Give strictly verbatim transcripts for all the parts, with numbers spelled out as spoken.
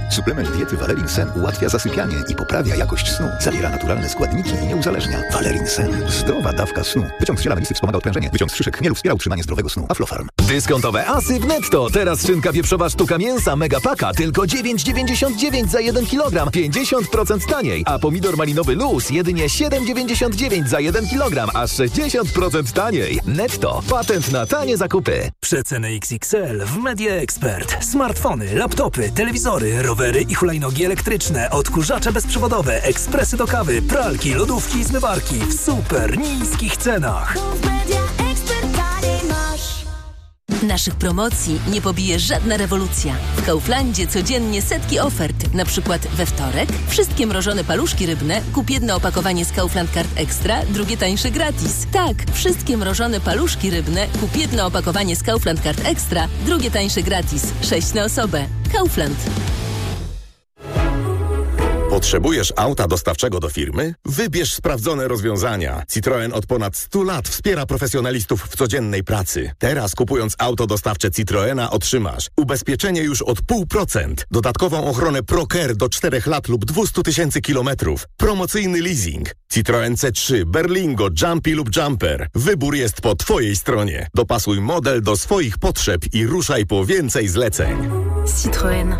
Suplement diety Valerin Sen ułatwia zasypianie i poprawia jakość snu. Zawiera naturalne składniki i nie uzależnia. Valerin Sen. Zdrowa dawka snu. Wyciąg z ziela melisy wspomaga odprężenie. Wyciąg z szyszek chmielu wspiera utrzymanie zdrowego snu. Aflofarm. Dyskontowe asy w Netto. Teraz szynka wieprzowa sztuka mięsa Megapaka tylko dziewięć dziewięćdziesiąt dziewięć za jeden kilogram. pięćdziesiąt procent taniej. A pomidor malinowy Luz jedynie siedem dziewięćdziesiąt dziewięć za jeden kilogram. Aż sześćdziesiąt procent taniej. Netto. Patent na tanie zakupy. Przeceny X X L w Media Expert. Smartfony, laptopy, telewizory, rowery i hulajnogi elektryczne, odkurzacze bezprzewodowe, ekspresy do kawy, pralki, lodówki i zmywarki w super niskich cenach. Naszych promocji nie pobije żadna rewolucja. W Kauflandzie codziennie setki ofert. Na przykład we wtorek wszystkie mrożone paluszki rybne, kup jedno opakowanie z Kaufland Card Extra, drugie tańsze gratis. Tak, wszystkie mrożone paluszki rybne, kup jedno opakowanie z Kaufland Card Extra, drugie tańsze gratis. sześć na osobę. Kaufland. Potrzebujesz auta dostawczego do firmy? Wybierz sprawdzone rozwiązania. Citroen od ponad stu lat wspiera profesjonalistów w codziennej pracy. Teraz kupując auto dostawcze Citroena otrzymasz ubezpieczenie już od pół procent, dodatkową ochronę ProCare do czterech lat lub dwieście tysięcy kilometrów, promocyjny leasing. Citroen C trzy, Berlingo, Jumpy lub Jumper. Wybór jest po Twojej stronie. Dopasuj model do swoich potrzeb i ruszaj po więcej zleceń. Citroen.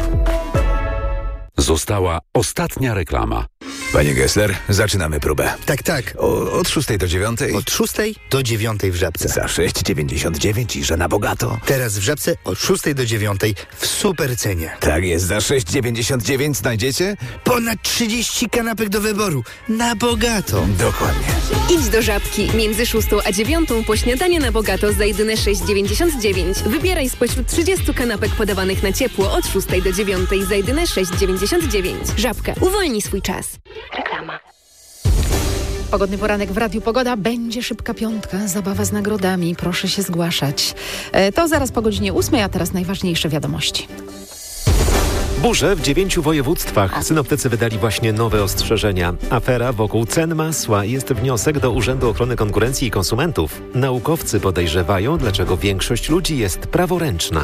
Została ostatnia reklama. Panie Gessler, zaczynamy próbę. Tak, tak. O, od szóstej do dziewiątej? Od szóstej do dziewiątej w Żabce. Za sześć dziewięćdziesiąt dziewięć i że na bogato. Teraz w Żabce od szóstej do dziewiątej w super cenie. Tak jest, za sześć dziewięćdziesiąt dziewięć znajdziecie? Ponad trzydzieści kanapek do wyboru. Na bogato. Dokładnie. Idź do Żabki. Między szóstą a dziewiątą po śniadanie na bogato za jedyne sześć dziewięćdziesiąt dziewięć. Wybieraj spośród trzydziestu kanapek podawanych na ciepło od szóstej do dziewiątej za jedyne sześć dziewięćdziesiąt dziewięć. Żabka. Uwolnij swój czas. Reklama. Pogodny poranek w Radiu Pogoda. Będzie szybka piątka, zabawa z nagrodami. Proszę się zgłaszać. E, to zaraz po godzinie ósmej, a teraz najważniejsze wiadomości. Burze w dziewięciu województwach. Synoptycy wydali właśnie nowe ostrzeżenia. Afera wokół cen masła. Jest wniosek do Urzędu Ochrony Konkurencji i Konsumentów. Naukowcy podejrzewają, dlaczego większość ludzi jest praworęczna.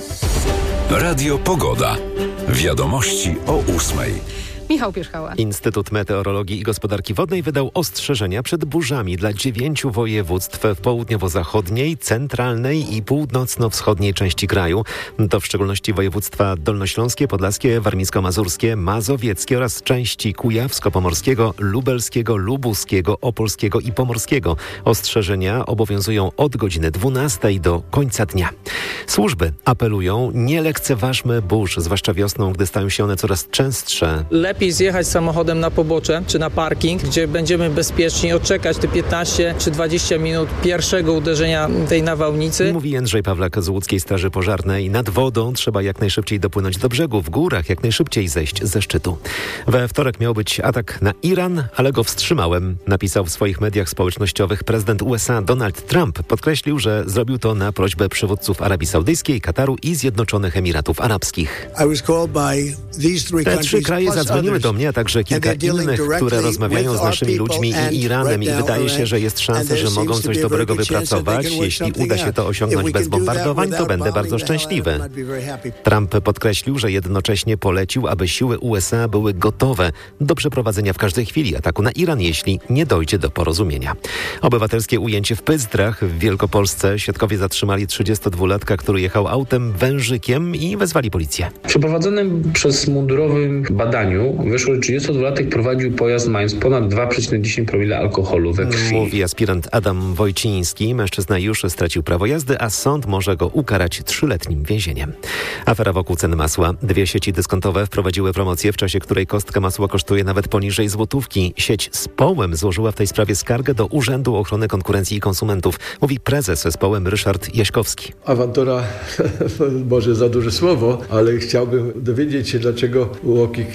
Radio Pogoda. Wiadomości o ósmej. Michał Pierzchała. Instytut Meteorologii i Gospodarki Wodnej wydał ostrzeżenia przed burzami dla dziewięciu województw w południowo-zachodniej, centralnej i północno-wschodniej części kraju. To w szczególności województwa dolnośląskie, podlaskie, warmińsko-mazurskie, mazowieckie oraz części kujawsko-pomorskiego, lubelskiego, lubuskiego, opolskiego i pomorskiego. Ostrzeżenia obowiązują od godziny dwunastej do końca dnia. Służby apelują, nie lekceważmy burz, zwłaszcza wiosną, gdy stają się one coraz częstsze. Lepiej zjechać samochodem na pobocze czy na parking, gdzie będziemy bezpieczni odczekać te piętnaście czy dwadzieścia minut pierwszego uderzenia tej nawałnicy. Mówi Jędrzej Pawlak z Łódzkiej Straży Pożarnej. Nad wodą trzeba jak najszybciej dopłynąć do brzegu, w górach jak najszybciej zejść ze szczytu. We wtorek miał być atak na Iran, ale go wstrzymałem, napisał w swoich mediach społecznościowych prezydent U S A Donald Trump. Podkreślił, że zrobił to na prośbę przywódców Arabii Saudyjskiej, Kataru i Zjednoczonych Emiratów Arabskich. Te trzy kraje zadzwoniły do mnie, a także kilka innych, które rozmawiają z naszymi ludźmi i Iranem i wydaje się, że jest szansa, że mogą coś dobrego wypracować. Jeśli uda się to osiągnąć bez bombardowań, to będę bardzo szczęśliwy. Trump podkreślił, że jednocześnie polecił, aby siły U S A były gotowe do przeprowadzenia w każdej chwili ataku na Iran, jeśli nie dojdzie do porozumienia. Obywatelskie ujęcie w Pyzdrach w Wielkopolsce. Świadkowie zatrzymali trzydziestodwulatka, który jechał autem wężykiem i wezwali policję. W przeprowadzonym przez mundurowym badaniu wyszło, że trzydziestodwulatek prowadził pojazd mając ponad dwa przecinek dziesięć promila alkoholu we krwi. Mówi aspirant Adam Wojciński. Mężczyzna już stracił prawo jazdy, a sąd może go ukarać trzyletnim więzieniem. Afera wokół cen masła. Dwie sieci dyskontowe wprowadziły promocję, w czasie której kostka masła kosztuje nawet poniżej złotówki. Sieć Społem złożyła w tej sprawie skargę do Urzędu Ochrony Konkurencji i Konsumentów. Mówi prezes Społem Ryszard Jaśkowski. Awantura, może za duże słowo, ale chciałbym dowiedzieć się, dlaczego U O K I K nie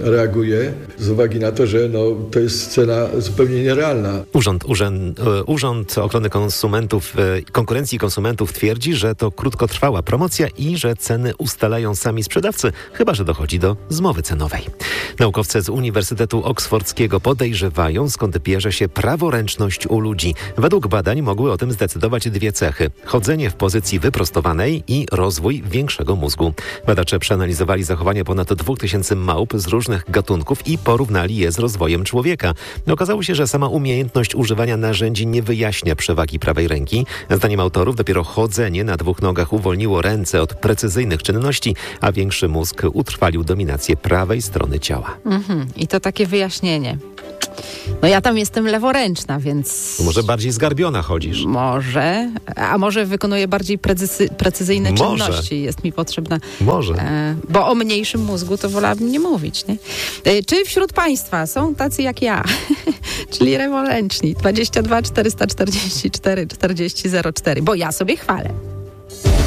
reaguje z uwagi na to, że no, to jest cena zupełnie nierealna. Urząd, Urząd, Urząd Ochrony Konsumentów, Konkurencji i Konsumentów twierdzi, że to krótkotrwała promocja i że ceny ustalają sami sprzedawcy, chyba że dochodzi do zmowy cenowej. Naukowcy z Uniwersytetu Oksfordzkiego podejrzewają, skąd bierze się praworęczność u ludzi. Według badań mogły o tym zdecydować dwie cechy. Chodzenie w pozycji wyprostowanej i rozwój większego mózgu. Badacze przeanalizowali zachowania ponad dwóch tysięcy małp z różnych gatunków i porównali je z rozwojem człowieka. Okazało się, że sama umiejętność używania narzędzi nie wyjaśnia przewagi prawej ręki. Zdaniem autorów dopiero chodzenie na dwóch nogach uwolniło ręce od precyzyjnych czynności, a większy mózg utrwalił dominację prawej strony ciała. Mhm. I to takie wyjaśnienie. No ja tam jestem leworęczna, więc... Może bardziej zgarbiona chodzisz. Może, a może wykonuję bardziej precyzy, precyzyjne Może. czynności. Jest mi potrzebna... Może. E, bo o mniejszym mózgu to wolałabym nie mówić, nie? E, czy wśród Państwa są tacy jak ja, czyli leworęczni? dwadzieścia dwa czterysta czterdzieści cztery czterdzieści zero cztery, bo ja sobie chwalę.